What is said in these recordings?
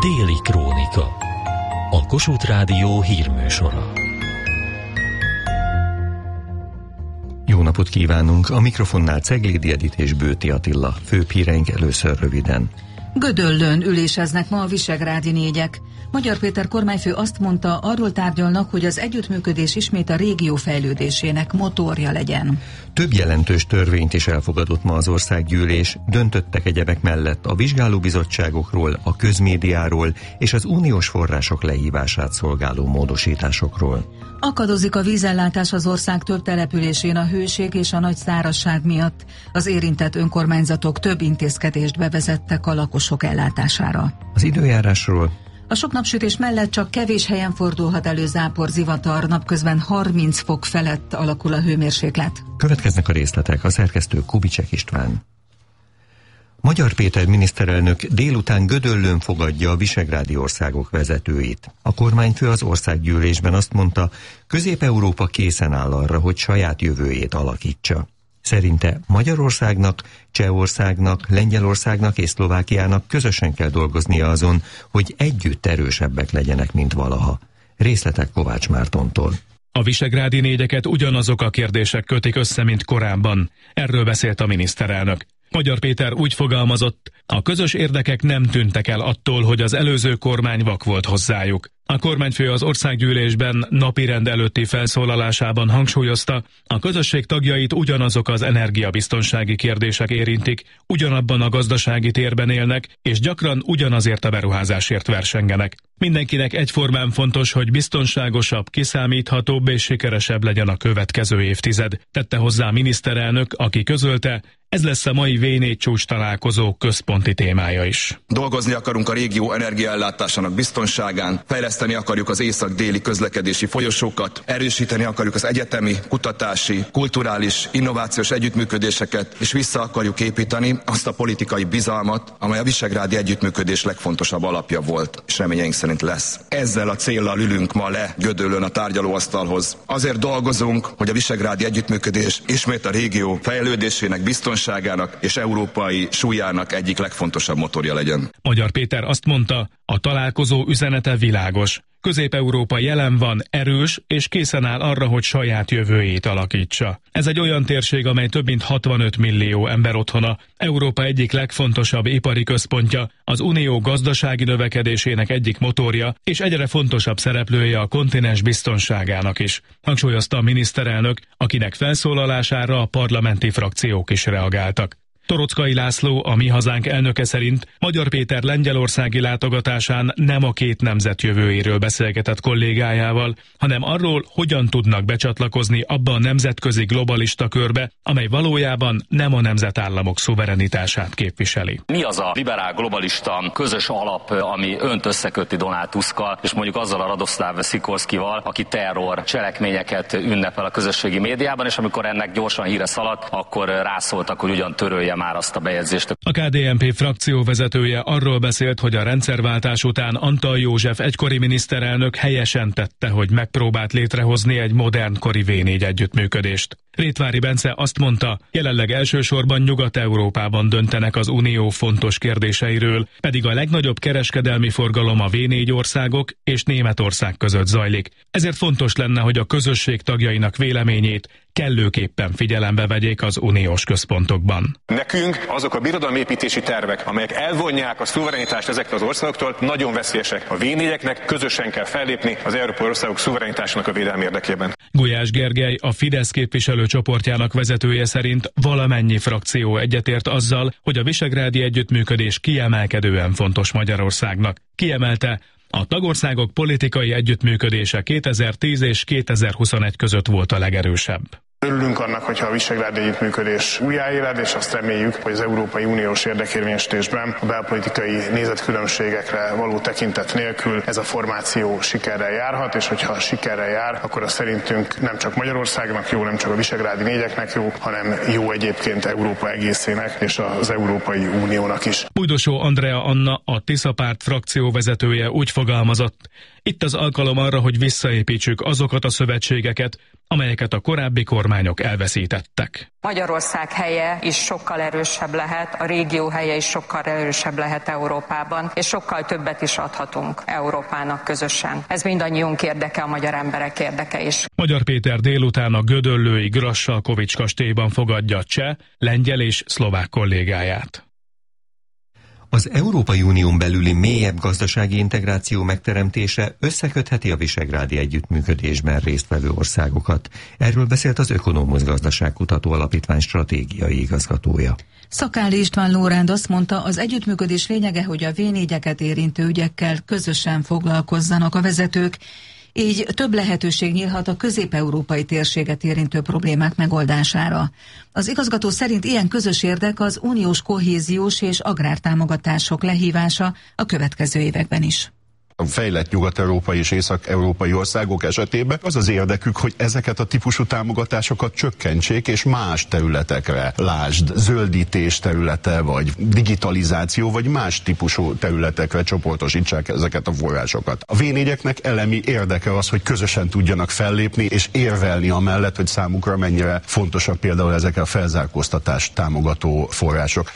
Déli Krónika. A Kossuth Rádió hírműsora. Jó napot kívánunk! A mikrofonnál Ceglédi Edit és Bőti Attila. Főbb híreink először röviden. Gödöllőn üléseznek ma a visegrádi négyek. Magyar Péter kormányfő azt mondta, arról tárgyalnak, hogy az együttműködés ismét a régió fejlődésének motorja legyen. Több jelentős törvényt is elfogadott ma az országgyűlés, döntöttek egyebek mellett a vizsgálóbizottságokról, a közmédiáról és az uniós források lehívását szolgáló módosításokról. Akadozik a vízellátás az ország több településén a hőség és a nagy szárazság miatt. Az érintett önkormányzatok több intézkedést bevezettek a lakosok ellátására. Az időjárásról. A sok napsütés mellett csak kevés helyen fordulhat elő zápor, zivatar, napközben 30 fok felett alakul a hőmérséklet. Következnek a részletek, a szerkesztő Kubicek István. Magyar Péter miniszterelnök délután Gödöllőn fogadja a visegrádi országok vezetőit. A kormányfő az országgyűlésben azt mondta, Közép-Európa készen áll arra, hogy saját jövőjét alakítsa. Szerinte Magyarországnak, Csehországnak, Lengyelországnak és Szlovákiának közösen kell dolgoznia azon, hogy együtt erősebbek legyenek, mint valaha. Részletek Kovács Mártontól. A visegrádi négyeket ugyanazok a kérdések kötik össze, mint korábban. Erről beszélt a miniszterelnök. Magyar Péter úgy fogalmazott, a közös érdekek nem tűntek el attól, hogy az előző kormány vak volt hozzájuk. A kormányfő az országgyűlésben napirend előtti felszólalásában hangsúlyozta, a közösség tagjait ugyanazok az energiabiztonsági kérdések érintik, ugyanabban a gazdasági térben élnek, és gyakran ugyanazért a beruházásért versengenek. Mindenkinek egyformán fontos, hogy biztonságosabb, kiszámíthatóbb és sikeresebb legyen a következő évtized, tette hozzá a miniszterelnök, aki közölte, ez lesz a mai V4 csúcs találkozó központi témája is. Dolgozni akarunk a régió energiaellátásának biztonságán, fejleszteni akarjuk az észak-déli közlekedési folyosókat, erősíteni akarjuk az egyetemi, kutatási, kulturális, innovációs együttműködéseket, és vissza akarjuk építeni azt a politikai bizalmat, amely a visegrádi együttműködés legfontosabb alapja volt, és reményeink szerint lesz. Ezzel a céllal ülünk ma le Gödöllőn a tárgyalóasztalhoz. Azért dolgozunk, hogy a visegrádi együttműködés ismét a régió fejlődésének, biztonságának és európai súlyának egyik legfontosabb motorja legyen. Magyar Péter azt mondta, a találkozó üzenete világos. Közép-Európa jelen van, erős és készen áll arra, hogy saját jövőjét alakítsa. Ez egy olyan térség, amely több mint 65 millió ember otthona, Európa egyik legfontosabb ipari központja, az unió gazdasági növekedésének egyik motorja, és egyre fontosabb szereplője a kontinens biztonságának is, hangsúlyozta a miniszterelnök, akinek felszólalására a parlamenti frakciók is reagáltak. Toroczkai László, a Mi Hazánk elnöke szerint Magyar Péter lengyelországi látogatásán nem a két nemzet jövőjéről beszélgetett kollégájával, hanem arról, hogyan tudnak becsatlakozni abba a nemzetközi globalista körbe, amely valójában nem a nemzetállamok szuverenitását képviseli. Mi az a liberál globalista közös alap, ami önt összeköti Donald Tuskkal, és mondjuk azzal a Radoszláv Szikorszkival, aki terror cselekményeket ünnepel a közösségi médiában, és amikor ennek gyorsan híre szaladt, akkor rászóltak, hogy ugyan törölje már azt a bejegyzést. A KDNP frakció vezetője arról beszélt, hogy a rendszerváltás után Antall József egykori miniszterelnök helyesen tette, hogy megpróbált létrehozni egy modern kori V4 együttműködést. Rétvári Bence azt mondta, jelenleg elsősorban Nyugat-Európában döntenek az unió fontos kérdéseiről, pedig a legnagyobb kereskedelmi forgalom a V4 országok és Németország között zajlik. Ezért fontos lenne, hogy a közösség tagjainak véleményét kellőképpen figyelembe vegyék az uniós központokban. Nekünk azok a birodalomépítési tervek, amelyek elvonják a szuverenitást ezektől az országoktól, nagyon veszélyesek. A V4-eknek közösen kell fellépni az európai országok szuverenitásának a védelmi érdekében. Gulyás Gergely, a Fidesz képviselőcsoportjának vezetője szerint valamennyi frakció egyetért azzal, hogy a visegrádi együttműködés kiemelkedően fontos Magyarországnak. Kiemelte, a tagországok politikai együttműködése 2010 és 2021 között volt a legerősebb. Örülünk annak, hogyha a visegrádi együttműködés újjáéled, és azt reméljük, hogy az Európai Uniós érdekérvényesítésben a belpolitikai nézetkülönbségekre való tekintet nélkül ez a formáció sikerrel járhat, és hogyha sikerrel jár, akkor az szerintünk nem csak Magyarországnak jó, nem csak a visegrádi négyeknek jó, hanem jó egyébként Európa egészének és az Európai Uniónak is. Újdosó Andrea Anna, a Tisza Párt frakcióvezetője úgy fogalmazott, itt az alkalom arra, hogy visszaépítsük azokat a szövetségeket, amelyeket a korábbi kormányok elveszítettek. Magyarország helye is sokkal erősebb lehet, a régió helye is sokkal erősebb lehet Európában, és sokkal többet is adhatunk Európának közösen. Ez mindannyiunk érdeke, a magyar emberek érdeke is. Magyar Péter délután a gödöllői Grassalkovich kastélyban fogadja cseh, lengyel és szlovák kollégáját. Az Európai Unión belüli mélyebb gazdasági integráció megteremtése összekötheti a visegrádi együttműködésben résztvevő országokat. Erről beszélt az Ökonomusz Gazdaságkutató Alapítvány stratégiai igazgatója. Szakáli István Lóránd azt mondta, az együttműködés lényege, hogy a V4-eket érintő ügyekkel közösen foglalkozzanak a vezetők, így több lehetőség nyílhat a közép-európai térséget érintő problémák megoldására. Az igazgató szerint ilyen közös érdek az uniós kohéziós és agrártámogatások lehívása a következő években is. A fejlett nyugat-európai és észak-európai országok esetében az az érdekük, hogy ezeket a típusú támogatásokat csökkentsék, és más területekre, lásd, zöldítés területe, vagy digitalizáció, vagy más típusú területekre csoportosítsák ezeket a forrásokat. A V4-eknek elemi érdeke az, hogy közösen tudjanak fellépni, és érvelni amellett, hogy számukra mennyire fontosak például ezek a felzárkóztatást támogató források.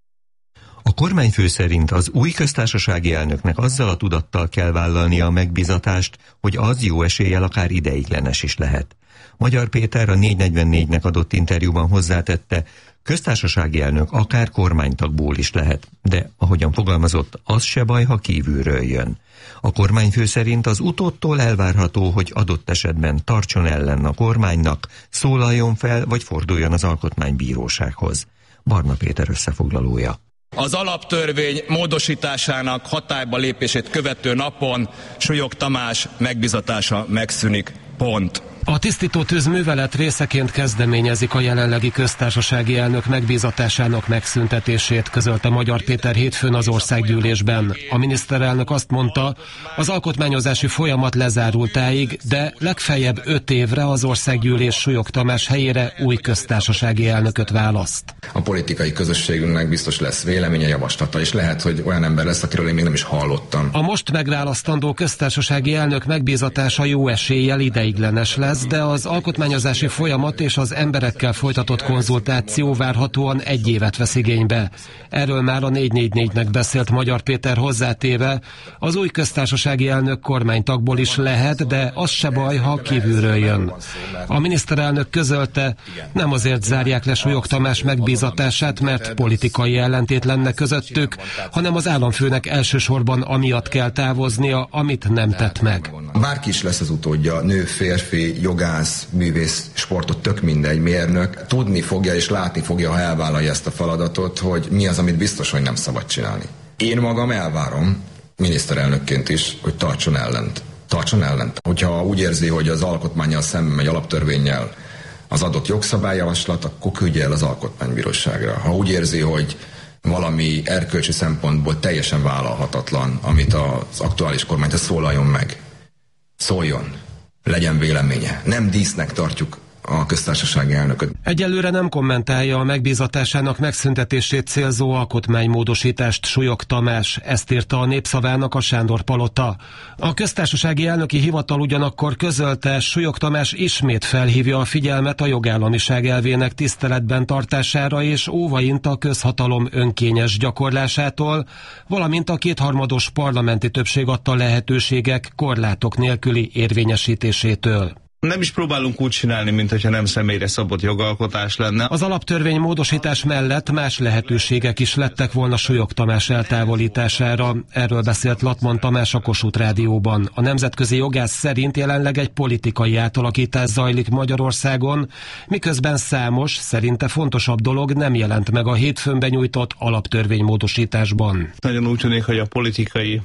A kormányfő szerint az új köztársasági elnöknek azzal a tudattal kell vállalnia a megbízatást, hogy az jó eséllyel akár ideiglenes is lehet. Magyar Péter a 444-nek adott interjúban hozzátette, köztársasági elnök akár kormánytagból is lehet, de ahogyan fogalmazott, az se baj, ha kívülről jön. A kormányfő szerint az utódtól elvárható, hogy adott esetben tartson ellen a kormánynak, szólaljon fel, vagy forduljon az alkotmánybírósághoz. Barna Péter összefoglalója. Az alaptörvény módosításának hatályba lépését követő napon Súlyog Tamás megbízatása megszűnik. Pont. A tisztító tűz művelet részeként kezdeményezik a jelenlegi köztársasági elnök megbízatásának megszüntetését, közölte Magyar Péter hétfőn az országgyűlésben. A miniszterelnök azt mondta, az alkotmányozási folyamat lezárultáig, de legfeljebb 5 évre az országgyűlés Súlyog Tamás helyére új köztársasági elnököt választ. A politikai közösségünknek biztos lesz véleménye, javaslata, és lehet, hogy olyan ember lesz, akiről én még nem is hallottam. A most megválasztandó köztársasági elnök megbízatása jó eséllyel ideiglenes lesz, de az alkotmányozási folyamat és az emberekkel folytatott konzultáció várhatóan 1 évet vesz igénybe. Erről már a 444-nek beszélt Magyar Péter hozzátéve, az új köztársasági elnök kormánytagból is lehet, de az se baj, ha kívülről jön. A miniszterelnök közölte, nem azért zárják le Súlyog Tamás megbízatását, mert politikai ellentét lenne közöttük, hanem az államfőnek elsősorban amiatt kell távoznia, amit nem tett meg. Bárki is lesz az utódja, nő, férfi, jogász, művész, sportot, tök mindegy, mérnök, tudni fogja és látni fogja, ha elvállalja ezt a feladatot, hogy mi az, amit biztos, hogy nem szabad csinálni. Én magam elvárom, miniszterelnökként is, hogy tartson ellent. Tartson ellent. Hogyha úgy érzi, hogy az alkotmánnyal szemben megy, alaptörvénnyel az adott jogszabályjavaslat, akkor küldje el az alkotmánybíróságra. Ha úgy érzi, hogy valami erkölcsi szempontból teljesen vállalhatatlan, amit az aktuális kormány, szólaljon meg. Szóljon. Legyen véleménye. Nem dísznek tartjuk a köztársasági elnököt. Egyelőre nem kommentálja a megbízatásának megszüntetését célzó alkotmánymódosítást Súlyog Tamás, ezt írta a Népszavának a Sándor Palota. A köztársasági elnöki hivatal ugyanakkor közölte, Súlyog Tamás ismét felhívja a figyelmet a jogállamiság elvének tiszteletben tartására és óvaint a közhatalom önkényes gyakorlásától, valamint a 2/3 parlamenti többség adta lehetőségek korlátok nélküli érvényesítésétől. Nem is próbálunk úgy csinálni, mintha nem személyre szabott jogalkotás lenne. Az alaptörvény módosítás mellett más lehetőségek is lettek volna Súlyog Tamás eltávolítására. Erről beszélt Latman Tamás a Kossuth Rádióban. A nemzetközi jogász szerint jelenleg egy politikai átalakítás zajlik Magyarországon, miközben számos, szerinte fontosabb dolog nem jelent meg a hétfőn benyújtott alaptörvénymódosításban. Nagyon úgy tűnik, hogy a politikai,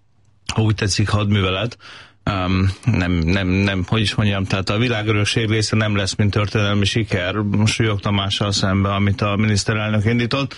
ha úgy tetszik, hadművelet, hogy is mondjam, tehát a világörökség része nem lesz, mint történelmi siker Súlyog Tamással szemben, amit a miniszterelnök indított.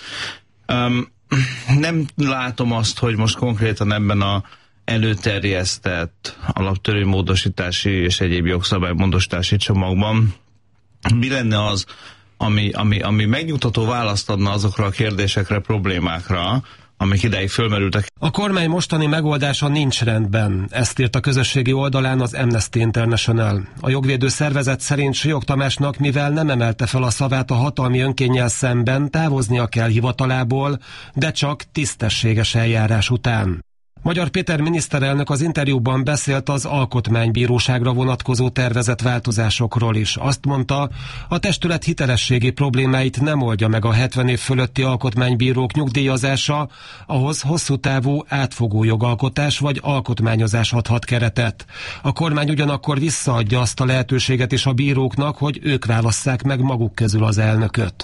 Nem látom azt, hogy most konkrétan ebben a előterjesztett alaptörvénymódosítási és egyéb jogszabálymódosítási csomagban mi lenne az, ami megnyugtató választ adna azokra a kérdésekre, problémákra, amik ideig fölmerültek. A kormány mostani megoldása nincs rendben. Ezt írt a közösségi oldalán az Amnesty International. A jogvédő szervezet szerint Suyok Tamásnak, mivel nem emelte fel a szavát a hatalmi önkénnyel szemben, távoznia kell hivatalából, de csak tisztességes eljárás után. Magyar Péter miniszterelnök az interjúban beszélt az alkotmánybíróságra vonatkozó tervezett változásokról is. Azt mondta, a testület hitelességi problémáit nem oldja meg a 70 év fölötti alkotmánybírók nyugdíjazása, ahhoz hosszú távú átfogó jogalkotás vagy alkotmányozás adhat keretet. A kormány ugyanakkor visszaadja azt a lehetőséget is a bíróknak, hogy ők válasszák meg maguk közül az elnököt.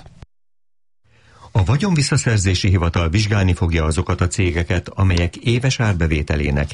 A vagyonvisszaszerzési hivatal vizsgálni fogja azokat a cégeket, amelyek éves árbevételének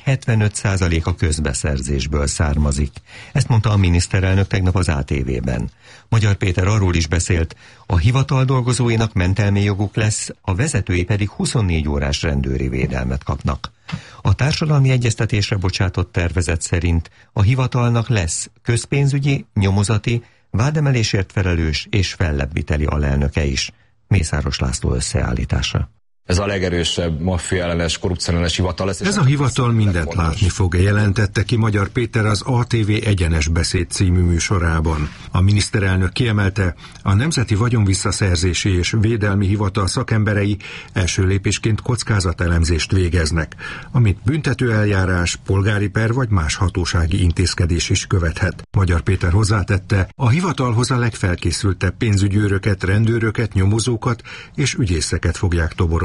75%-a közbeszerzésből származik. Ezt mondta a miniszterelnök tegnap az ATV-ben. Magyar Péter arról is beszélt, a hivatal dolgozóinak mentelmi joguk lesz, a vezetői pedig 24 órás rendőri védelmet kapnak. A társadalmi egyeztetésre bocsátott tervezet szerint a hivatalnak lesz közpénzügyi, nyomozati, vádemelésért felelős és fellebbviteli alelnöke is. Mészáros László összeállítása. Ez a legerősebb maffia-ellenes, korrupcióellenes hivatal lesz. Ez a hivatal mindent látni fog, jelentette ki Magyar Péter az ATV Egyenes Beszéd című műsorában. A miniszterelnök kiemelte, a Nemzeti Vagyonvisszaszerzési és Védelmi Hivatal szakemberei első lépésként kockázatelemzést végeznek, amit büntetőeljárás, polgári per vagy más hatósági intézkedés is követhet. Magyar Péter hozzátette, a hivatalhoz a legfelkészültebb pénzügyőröket, rendőröket, nyomozókat és ügyészeket fogják toborozni.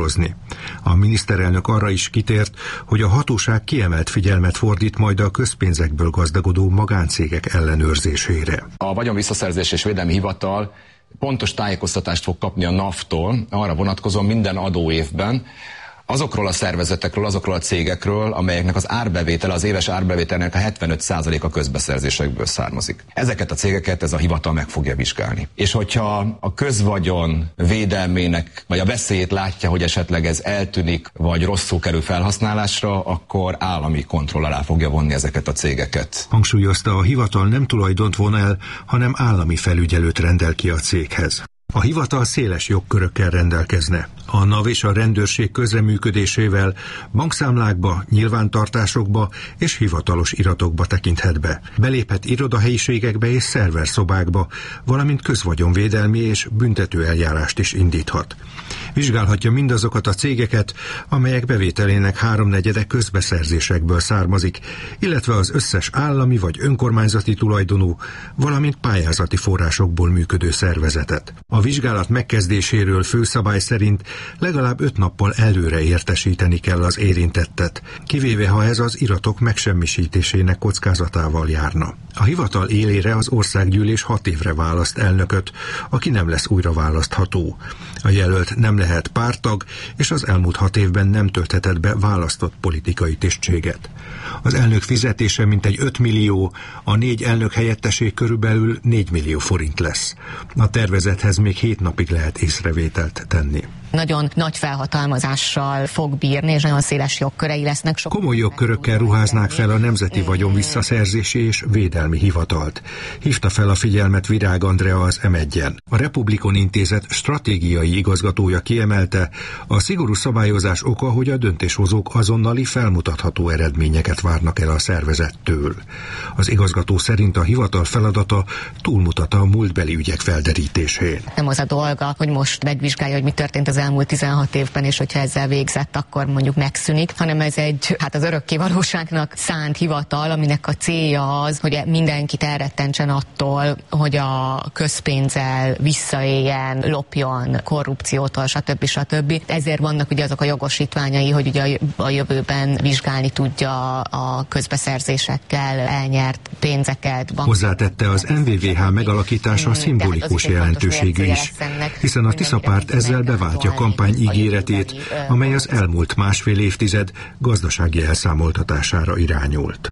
A miniszterelnök arra is kitért, hogy a hatóság kiemelt figyelmet fordít majd a közpénzekből gazdagodó magáncégek ellenőrzésére. A Vagyonvisszaszerzés és Védelmi Hivatal pontos tájékoztatást fog kapni a NAV-tól, arra vonatkozóan minden adóévben, azokról a szervezetekről, azokról a cégekről, amelyeknek az árbevétele, az éves árbevételnek a 75%-a közbeszerzésekből származik. Ezeket a cégeket ez a hivatal meg fogja vizsgálni. És hogyha a közvagyon védelmének, vagy a veszélyét látja, hogy esetleg ez eltűnik, vagy rosszul kerül felhasználásra, akkor állami kontroll alá fogja vonni ezeket a cégeket. Hangsúlyozta, a hivatal nem tulajdont von el, hanem állami felügyelőt rendel ki a céghez. A hivatal széles jogkörökkel rendelkezne. A NAV és a rendőrség közreműködésével bankszámlákba, nyilvántartásokba és hivatalos iratokba tekinthet be. Beléphet irodahelyiségekbe és szerverszobákba, valamint közvagyonvédelmi és büntető eljárást is indíthat. Vizsgálhatja mindazokat a cégeket, amelyek bevételének 3/4 közbeszerzésekből származik, illetve az összes állami vagy önkormányzati tulajdonú, valamint pályázati forrásokból működő szervezetet. A vizsgálat megkezdéséről főszabály szerint legalább 5 nappal előre értesíteni kell az érintettet, kivéve ha ez az iratok megsemmisítésének kockázatával járna. A hivatal élére az országgyűlés 6 évre választ elnököt, aki nem lesz újra választható. A jelölt nem lehet párttag, és az elmúlt 6 évben nem tölthetett be választott politikai tisztséget. Az elnök fizetése mintegy 5 millió, a 4 elnök helyettesé körülbelül 4 millió forint lesz. A tervezethez még 7 napig lehet észrevételt tenni. Nagyon nagy felhatalmazással fog bírni, és nagyon széles jogkörei lesznek. Komoly jogkörökkel ruháznák fel a Nemzeti Vagyonvisszaszerzési és Védelmi Hivatalt. Hívta fel a figyelmet Virág Andrea az M1-en. A Republikon Intézet stratégiai igazgatója kiemelte, a szigorú szabályozás oka, hogy a döntéshozók azonnali felmutatható eredményeket várnak el a szervezettől. Az igazgató szerint a hivatal feladata túlmutat a múltbeli ügyek felderítésén. Nem az a dolga, hogy most megvizsgálja, hogy mi történt az elmúlt 16 évben, és hogyha ezzel végzett, akkor mondjuk megszűnik, hanem ez egy, az örökké valóságnak szánt hivatal, aminek a célja az, hogy mindenkit elrettentsen attól, hogy a közpénzzel visszaéljen, lopjon, korrupciótól, stb. Ezért vannak ugye azok a jogosítványai, hogy ugye a jövőben vizsgálni tudja a közbeszerzésekkel elnyert pénzeket. Hozzátette, az NVVH megalakítása szimbolikus jelentőségű is, hiszen a Tisza párt ezzel beváltja kampány ígéretét, amely az elmúlt 1,5 évtized gazdasági elszámoltatására irányult.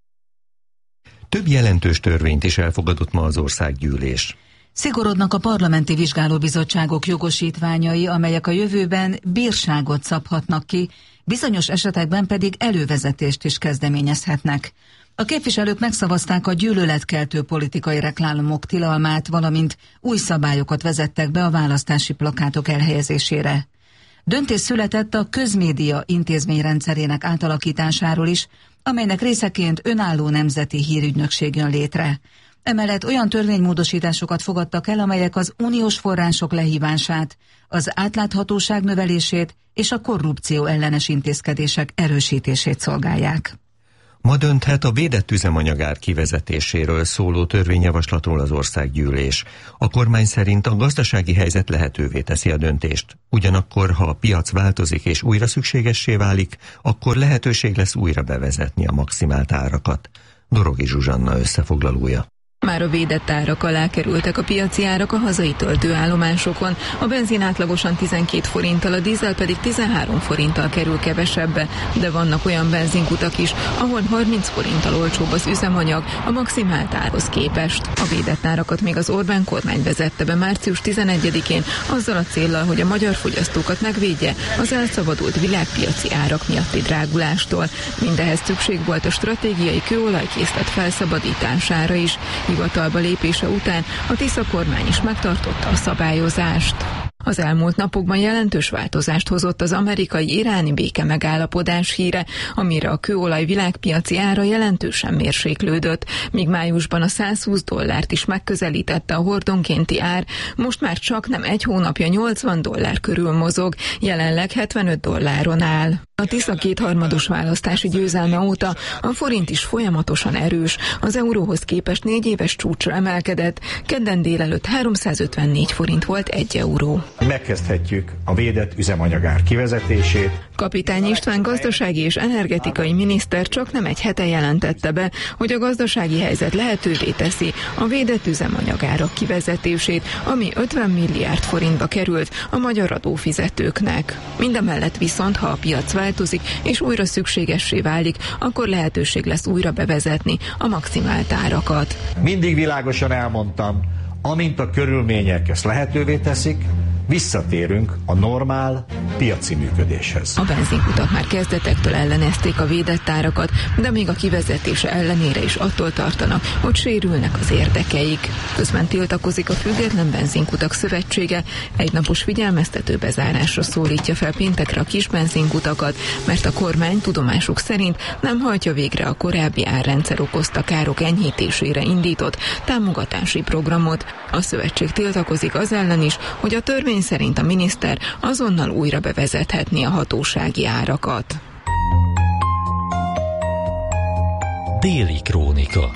Több jelentős törvényt is elfogadott ma az országgyűlés. Szigorodnak a parlamenti vizsgálóbizottságok jogosítványai, amelyek a jövőben bírságot szabhatnak ki, bizonyos esetekben pedig elővezetést is kezdeményezhetnek. A képviselők megszavazták a gyűlöletkeltő politikai reklámok tilalmát, valamint új szabályokat vezettek be a választási plakátok elhelyezésére. Döntés született a közmédia intézményrendszerének átalakításáról is, amelynek részeként önálló nemzeti hírügynökség jön létre. Emellett olyan törvénymódosításokat fogadtak el, amelyek az uniós források lehívását, az átláthatóság növelését és a korrupció ellenes intézkedések erősítését szolgálják. Ma dönthet a védett üzemanyagár kivezetéséről szóló törvényjavaslatról az országgyűlés. A kormány szerint a gazdasági helyzet lehetővé teszi a döntést. Ugyanakkor, ha a piac változik és újra szükségessé válik, akkor lehetőség lesz újra bevezetni a maximált árakat. Dorogi Zsuzsanna összefoglalója. Már a védett árak alá kerültek a piaci árak a hazai töltőállomásokon. A benzin átlagosan 12 forinttal, a dízel pedig 13 forinttal kerül kevesebbe, de vannak olyan benzinkutak is, ahol 30 forinttal olcsóbb az üzemanyag a maximált árhoz képest. A védett árakat még az Orbán kormány vezette be március 11-én, azzal a céllal, hogy a magyar fogyasztókat megvédje az elszabadult világpiaci árak miatti drágulástól. Mindehhez szükség volt a stratégiai kőolajkészlet felszabadítására is. Hivatalba lépése után a Tisza kormány is megtartotta a szabályozást. Az elmúlt napokban jelentős változást hozott az amerikai-iráni béke megállapodás híre, amire a kőolaj világpiaci ára jelentősen mérséklődött, míg májusban a $120 is megközelítette a hordonkénti ár, most már csak nem egy hónapja $80 körül mozog, jelenleg $75 áll. A Tisza kétharmados választási győzelme óta a forint is folyamatosan erős, az euróhoz képest 4 éves csúcsra emelkedett, kedden délelőtt 354 forint volt 1 euró. Megkezdhetjük a védett üzemanyagár kivezetését. Kapitány István gazdasági és energetikai miniszter csak nem egy hete jelentette be, hogy a gazdasági helyzet lehetővé teszi a védett üzemanyagárak kivezetését, ami 50 milliárd forintba került a magyar adófizetőknek. Mindemellett viszont, ha a piac változik és újra szükségessé válik, akkor lehetőség lesz újra bevezetni a maximált árakat. Mindig világosan elmondtam, amint a körülmények ezt lehetővé teszik, visszatérünk a normál piaci működéshez. A benzinkutak már kezdetektől ellenezték a védett árakat, de még a kivezetése ellenére is attól tartanak, hogy sérülnek az érdekeik. Közben tiltakozik a Független Benzinkutak Szövetsége, egynapos figyelmeztető bezárásra szólítja fel péntekre a kis benzinkutakat, mert a kormány tudomásuk szerint nem hajtja végre a korábbi árrendszer okozta károk enyhítésére indított támogatási programot. A szövetség tiltakozik az ellen is, hogy a törvény szerint a miniszter azonnal újra bevezethetné a hatósági árakat. Déli krónika.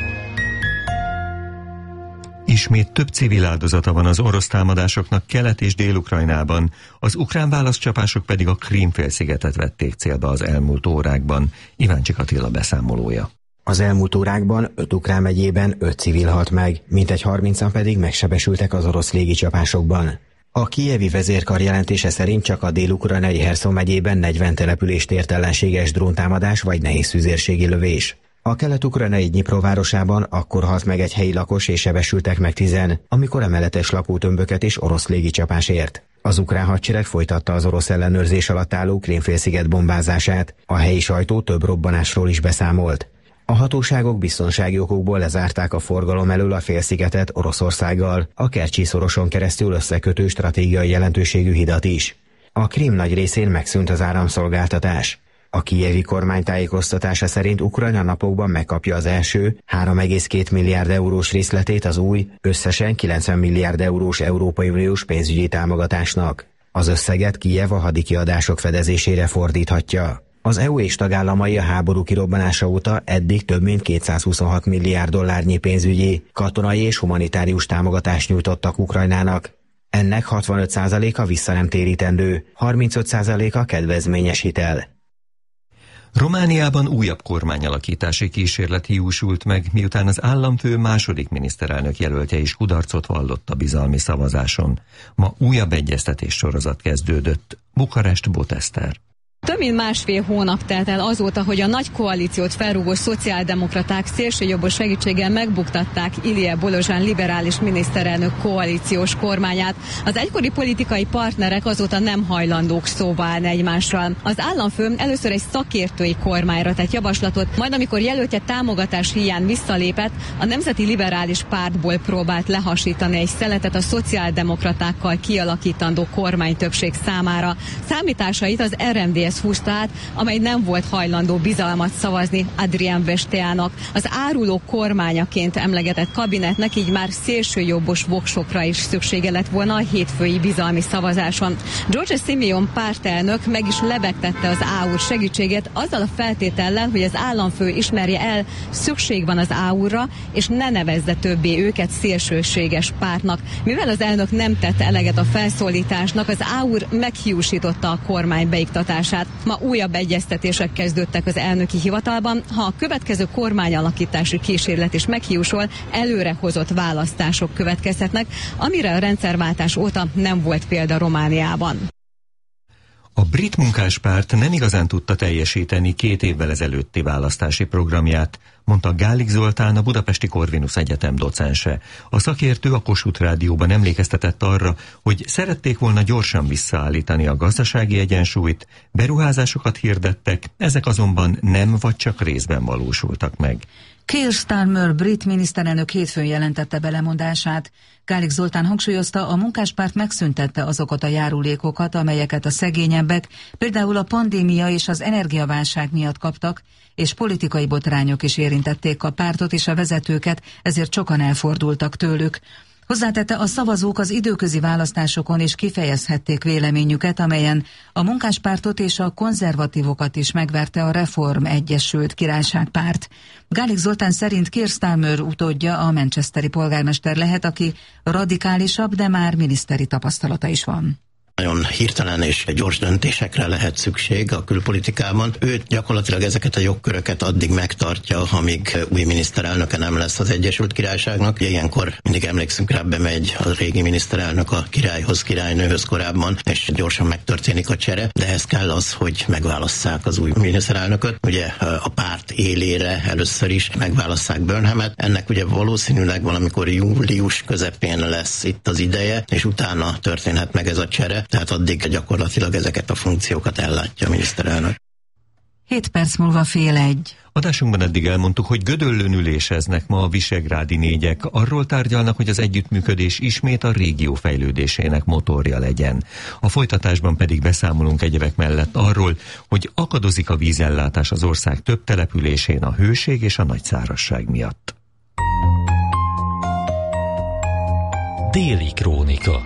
Ismét több civil áldozata van az orosz támadásoknak Kelet- és Dél-Ukrajnában, az ukrán válaszcsapások pedig a Krím-félszigetet vették célba az elmúlt órákban. Iváncsik Attila beszámolója. Az elmúlt órákban 5 ukrán megyében 5 civil halt meg, mintegy 30-an pedig megsebesültek az orosz légicsapásokban. A kijevi vezérkar jelentése szerint csak a dél-ukrajnai Herszon megyében 40 települést ért ellenséges dróntámadás vagy nehézszűzérségi lövés. A kelet-ukrajnai Dnyipro városában akkor halt meg egy helyi lakos és sebesültek meg 10, amikor emeletes lakótömböket is orosz légicsapás ért. Az ukrán hadsereg folytatta az orosz ellenőrzés alatt álló Krím-félsziget bombázását, a helyi sajtó több robbanásról is beszámolt. A hatóságok biztonsági okokból lezárták a forgalom elől a félszigetet Oroszországgal, a Kercsi-szoroson keresztül összekötő stratégiai jelentőségű hidat is. A Krím nagy részén megszűnt az áramszolgáltatás. A kijevi kormány tájékoztatása szerint Ukrajna napokban megkapja az első 3,2 milliárd eurós részletét az új, összesen 90 milliárd eurós Európai Uniós pénzügyi támogatásnak. Az összeget Kijev a hadikiadások fedezésére fordíthatja. Az EU és tagállamai a háború kirobbanása óta eddig több mint 226 milliárd dollárnyi pénzügyi, katonai és humanitárius támogatást nyújtottak Ukrajnának. Ennek 65%-a visszanemtérítendő, 35%-a kedvezményes hitel. Romániában újabb kormányalakítási kísérlet hiúsult meg, miután az államfő második miniszterelnök jelöltje is kudarcot vallott a bizalmi szavazáson. Ma újabb egyeztetés sorozat kezdődött. Bukarest, Boteszter. Több mint másfél hónap telt el azóta, hogy a nagy koalíciót felrúgó szociáldemokraták szélsőjobbos segítséggel megbuktatták Ilije Bolozsán liberális miniszterelnök koalíciós kormányát. Az egykori politikai partnerek azóta nem hajlandók szóba állni egymással. Az államfő először egy szakértői kormányra tett javaslatot, majd amikor jelöltje támogatás hiány visszalépett, a Nemzeti Liberális Pártból próbált lehasítani egy szeletet a szociáldemokratákkal kialakítandó kormánytöbbség számára. Számításait az RMDS húzta át, amely nem volt hajlandó bizalmat szavazni Adrien Vestéának. Az áruló kormányaként emlegetett kabinetnek így már szélsőjobbos voksokra is szüksége lett volna a hétfői bizalmi szavazáson. Giorgia Simeon pártelnök meg is lebegtette az AUR segítségét azzal a feltétellel, hogy az államfő ismerje el, szükség van az AUR-ra, és ne nevezze többé őket szélsőséges pártnak. Mivel az elnök nem tette eleget a felszólításnak, az AUR meghiúsította a kormány beiktatását. Ma újabb egyeztetések kezdődtek az elnöki hivatalban. Ha a következő kormányalakítási kísérlet is meghiúsul, előrehozott választások következhetnek, amire a rendszerváltás óta nem volt példa Romániában. A brit munkáspárt nem igazán tudta teljesíteni 2 évvel ezelőtti választási programját, mondta Gálik Zoltán, a Budapesti Corvinus Egyetem docense. A szakértő a Kossuth Rádióban emlékeztetett arra, hogy szerették volna gyorsan visszaállítani a gazdasági egyensúlyt, beruházásokat hirdettek, ezek azonban nem vagy csak részben valósultak meg. Keir Starmer brit miniszterelnök hétfőn jelentette belemondását. Gálik Zoltán hangsúlyozta, a munkáspárt megszüntette azokat a járulékokat, amelyeket a szegényebbek, például a pandémia és az energiaválság miatt kaptak, és politikai botrányok is érintették a pártot és a vezetőket, ezért sokan elfordultak tőlük. Hozzátette, a szavazók az időközi választásokon is kifejezhették véleményüket, amelyen a munkáspártot és a konzervatívokat is megverte a Reform Egyesült Királyságpárt. Gálik Zoltán szerint Keir Starmer utódja a manchesteri polgármester lehet, aki radikálisabb, de már miniszteri tapasztalata is van. Nagyon hirtelen és gyors döntésekre lehet szükség a külpolitikában. Ő gyakorlatilag ezeket a jogköröket addig megtartja, amíg új miniszterelnöke nem lesz az Egyesült Királyságnak. Ilyenkor mindig emlékszünk rá, bemegy a régi miniszterelnök a királyhoz, királynőhöz korábban, és gyorsan megtörténik a csere, de ehhez kell az, hogy megválasszák az új miniszterelnököt. Ugye a párt élére először is megválasszák Burnhamet. Ennek ugye valószínűleg valamikor július közepén lesz itt az ideje, és utána történhet meg ez a csere. Tehát addig gyakorlatilag ezeket a funkciókat ellátja a miniszterelnök. 7 perc múlva 12:30. Adásunkban eddig elmondtuk, hogy Gödöllőn üléseznek ma a visegrádi négyek. Arról tárgyalnak, hogy az együttműködés ismét a régió fejlődésének motorja legyen. A folytatásban pedig beszámolunk egyebek mellett arról, hogy akadozik a vízellátás az ország több településén a hőség és a nagy szárazság miatt. Déli krónika.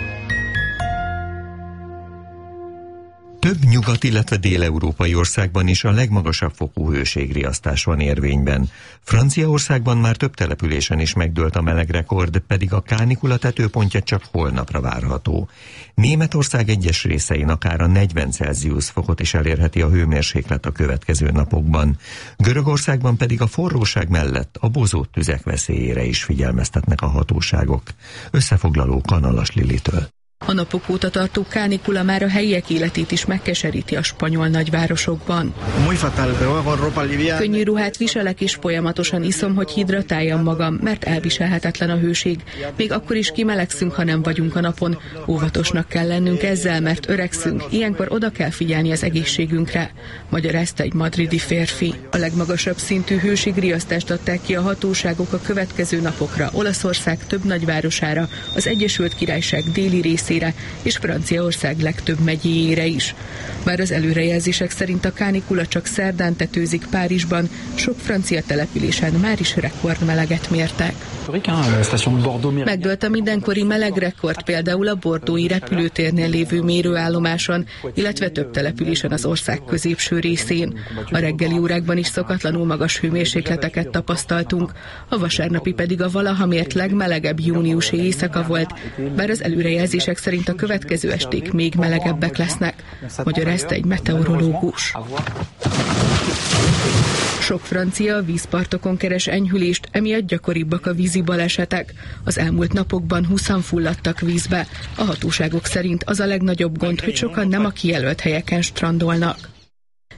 Több nyugat, illetve dél-európai országban is a legmagasabb fokú hőségriasztás van érvényben. Franciaországban már több településen is megdőlt a melegrekord, pedig a kánikula tetőpontja csak holnapra várható. Németország egyes részein akár a 40 Celsius fokot is elérheti a hőmérséklet a következő napokban. Görögországban pedig a forróság mellett a bozót tüzek veszélyére is figyelmeztetnek a hatóságok. Összefoglaló Kanalas Lilitől. A napok óta tartó kánikula már a helyiek életét is megkeseríti a spanyol nagyvárosokban. Könnyű ruhát viselek és folyamatosan iszom, hogy hidratáljam magam, mert elviselhetetlen a hőség. Még akkor is kimelegszünk, ha nem vagyunk a napon. Óvatosnak kell lennünk ezzel, mert öregszünk. Ilyenkor oda kell figyelni az egészségünkre, magyarázta egy madridi férfi. A legmagasabb szintű hőségriasztást adták ki a hatóságok a következő napokra Olaszország több nagyvárosára, az Egyesült Királyság déli részére és Franciaország legtöbb megyéjére is. Bár az előrejelzések szerint a kánikula csak szerdán tetőzik Párizsban, sok francia településen már is rekordmeleget mértek. Megdőlt a mindenkori melegrekord például a bordeauxi repülőtérnél lévő mérőállomáson, illetve több településen az ország középső részén. A reggeli órákban is szokatlanul magas hőmérsékleteket tapasztaltunk, a vasárnapi pedig a valaha mért legmelegebb júniusi éjszaka volt, bár az előrejelzések szerint a következő esték még melegebbek lesznek, magyarázta egy meteorológus. Sok francia a vízpartokon keres enyhülést, emiatt gyakoribbak a vízi balesetek. Az elmúlt napokban 20-an fulladtak vízbe. A hatóságok szerint az a legnagyobb gond, hogy sokan nem a kijelölt helyeken strandolnak.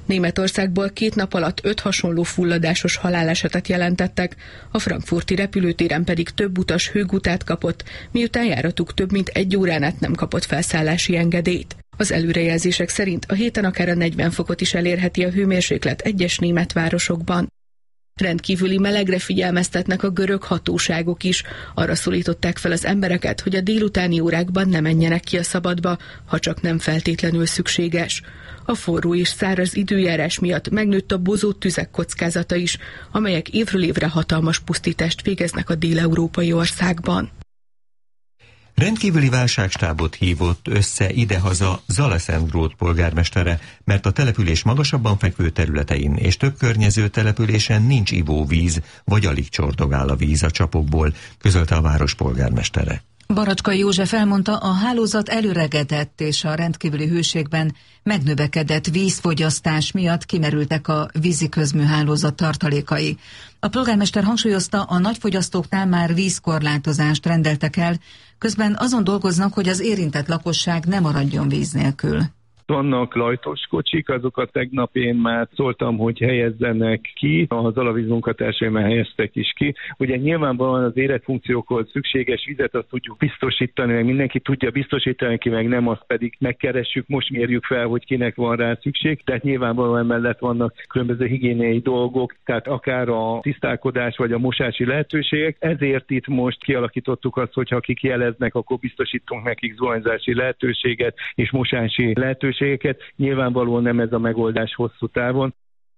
Németországból 2 nap alatt 5 hasonló fulladásos halálesetet jelentettek, a frankfurti repülőtéren pedig több utas hőgutát kapott, miután járatuk több mint 1 órán át nem kapott felszállási engedélyt. Az előrejelzések szerint a héten akár a 40 fokot is elérheti a hőmérséklet egyes német városokban. Rendkívüli melegre figyelmeztetnek a görög hatóságok is. Arra szólították fel az embereket, hogy a délutáni órákban ne menjenek ki a szabadba, ha csak nem feltétlenül szükséges. A forró és száraz időjárás miatt megnőtt a bozó tüzek kockázata is, amelyek évről évre hatalmas pusztítást végeznek a dél-európai országban. Rendkívüli válságstábot hívott össze idehaza Zala-Szentgrót polgármestere, mert a település magasabban fekvő területein és több környező településen nincs ivóvíz, vagy alig csordogál a víz a csapokból, közölte a város polgármestere. Baracskai József elmondta, a hálózat előregedett és a rendkívüli hőségben megnövekedett vízfogyasztás miatt kimerültek a vízi közműhálózat tartalékai. A polgármester hangsúlyozta, a nagyfogyasztóknál már vízkorlátozást rendeltek el, közben azon dolgoznak, hogy az érintett lakosság ne maradjon víz nélkül. Vannak lajtos kocsik, azokat tegnap én már szóltam, hogy helyezzenek ki, a Zalavíz munkatársai már helyeztek is ki. Ugye nyilvánvalóan az életfunkciókhoz szükséges vizet azt tudjuk biztosítani, meg mindenki tudja biztosítani, ki meg nem, azt pedig megkeressük, most mérjük fel, hogy kinek van rá szükség. Tehát nyilvánvalóan emellett vannak különböző higiéniai dolgok, tehát akár a tisztálkodás vagy a mosási lehetőségek. Ezért itt most kialakítottuk azt, hogy ha akik jeleznek, akkor biztosítunk nekik zuhanyzási lehetőséget és mosási lehetőséget. Nyilvánvalóan nem ez a megoldás hosszú távon.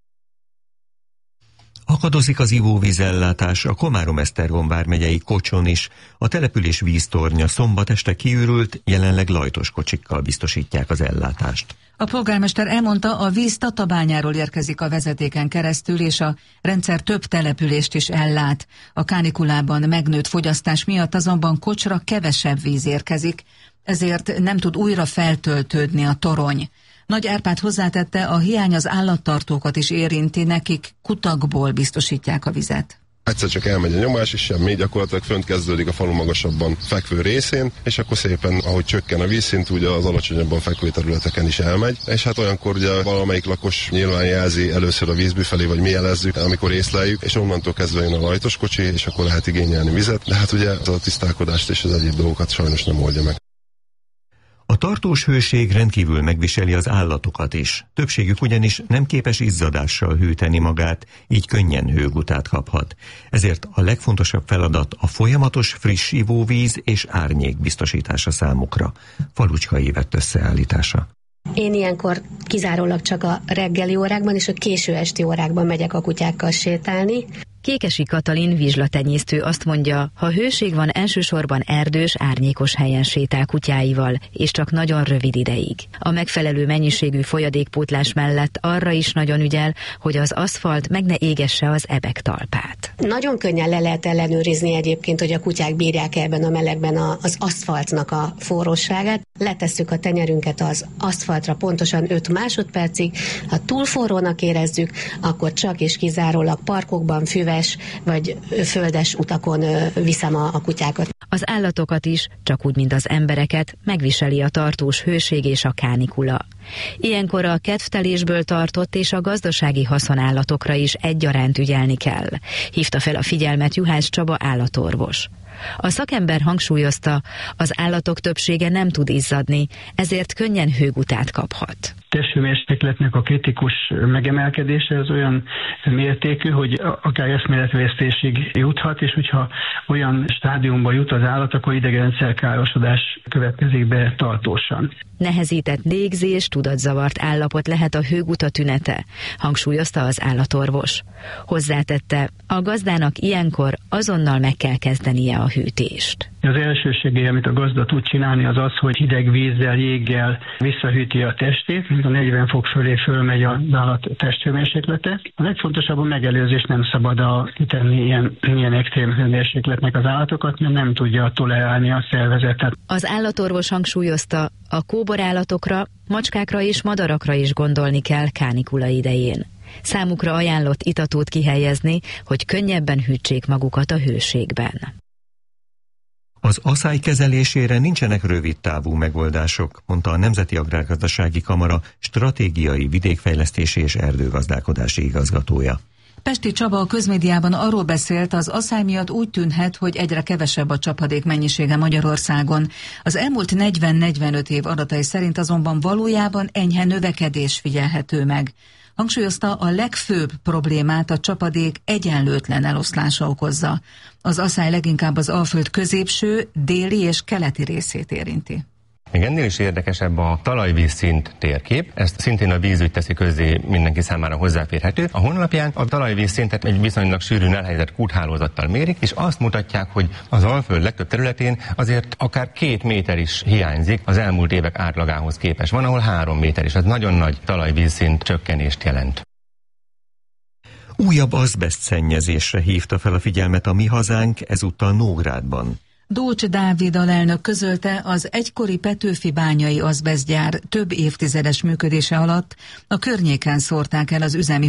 Akadozik az ivóvízellátás a Komárom-Esztergom vármegyei Kocson is. A település víztornya szombat este kiürült, jelenleg lajtos kocsikkal biztosítják az ellátást. A polgármester elmondta, a víz Tatabányáról érkezik a vezetéken keresztül, és a rendszer több települést is ellát. A kánikulában megnőtt fogyasztás miatt azonban Kocsra kevesebb víz érkezik, ezért nem tud újra feltöltődni a torony. Nagy Árpád hozzátette, a hiány az állattartókat is érinti, nekik kutakból biztosítják a vizet. Egyszer csak elmegy a nyomás, és semmi, gyakorlatilag fönt kezdődik a falu magasabban fekvő részén, és akkor szépen, ahogy csökken a vízszint, ugye az alacsonyabban fekvő területeken is elmegy. És hát olyankor ugye valamelyik lakos nyilván jelzi először a vízbüfelé, vagy mi jelezzük, amikor észleljük, és onnantól kezdve jön a lajtos kocsi, és akkor lehet igényelni vizet. De hát ugye az a tisztálkodást és az egyéb dolgokat sajnos nem oldja meg. A tartós hőség rendkívül megviseli az állatokat is. Többségük ugyanis nem képes izzadással hűteni magát, így könnyen hőgutát kaphat. Ezért a legfontosabb feladat a folyamatos friss ivóvíz és árnyék biztosítása számukra. Falucskai Ivett összeállítása. Én ilyenkor kizárólag csak a reggeli órákban és a késő esti órákban megyek a kutyákkal sétálni. Kékesi Katalin vizslatenyésztő azt mondja, ha hőség van, elsősorban erdős, árnyékos helyen sétál kutyáival, és csak nagyon rövid ideig. A megfelelő mennyiségű folyadékpótlás mellett arra is nagyon ügyel, hogy az aszfalt meg ne égesse az ebek talpát. Nagyon könnyen le lehet ellenőrizni egyébként, hogy a kutyák bírják ebben a melegben az aszfaltnak a forróságát. Letesszük a tenyerünket az aszfaltra pontosan 5 másodpercig. Ha túl forrónak érezzük, akkor csak és kizárólag parkokban, füves vagy földes utakon viszem a kutyákat. Az állatokat is, csak úgy, mint az embereket, megviseli a tartós hőség és a kánikula. Ilyenkor a kedvtelésből tartott és a gazdasági haszonállatokra is egyaránt ügyelni kell, hívta fel a figyelmet Juhász Csaba állatorvos. A szakember hangsúlyozta, az állatok többsége nem tud izzadni, ezért könnyen hőgutát kaphat. Testhőmérsékletnek a kritikus megemelkedése az olyan mértékű, hogy akár eszméletvesztésig juthat, és hogyha olyan stádiumba jut az állat, akkor idegrendszerkárosodás következik be tartósan. Nehezített légzés, tudatzavart állapot lehet a hőguta tünete, hangsúlyozta az állatorvos. Hozzátette, a gazdának ilyenkor azonnal meg kell kezdenie a hűtést. Az első segély, amit a gazda tud csinálni, az az, hogy hideg vízzel, jéggel visszahűti a testét, mint a 40 fok fölé fölmegy az állat testhőmérséklete. A legfontosabb a megelőzés, nem szabad kitenni ilyen extrém hőmérsékletnek az állatokat, mert nem tudja tolerálni a szervezetet. Az állatorvos hangsúlyozta, a kóborállatokra, macskákra és madarakra is gondolni kell kánikula idején. Számukra ajánlott itatót kihelyezni, hogy könnyebben hűtsék magukat a hőségben. Az aszály kezelésére nincsenek rövidtávú megoldások, mondta a Nemzeti Agrárgazdasági Kamara stratégiai vidékfejlesztési és erdőgazdálkodási igazgatója. Pesti Csaba a közmédiában arról beszélt, az aszály miatt úgy tűnhet, hogy egyre kevesebb a csapadék mennyisége Magyarországon. Az elmúlt 40-45 év adatai szerint azonban valójában enyhe növekedés figyelhető meg. Hangsúlyozta, a legfőbb problémát a csapadék egyenlőtlen eloszlása okozza. Az aszály leginkább az Alföld középső, déli és keleti részét érinti. Még ennél is érdekesebb a talajvízszint térkép, ezt szintén a vízügy teszi közzé, mindenki számára hozzáférhető. A honlapján a talajvízszintet egy viszonylag sűrűn elhelyezett kúthálózattal mérik, és azt mutatják, hogy az Alföld legtöbb területén azért akár 2 méter is hiányzik az elmúlt évek átlagához képest. Van, ahol 3 méter is, ez nagyon nagy talajvízszint csökkenést jelent. Újabb azbesztszennyezésre hívta fel a figyelmet a Mi Hazánk, ezúttal Nógrádban. Dócs Dávid alelnök közölte, az egykori Petőfi bányai azbesztgyár több évtizedes működése alatt a környéken szórták el az üzemi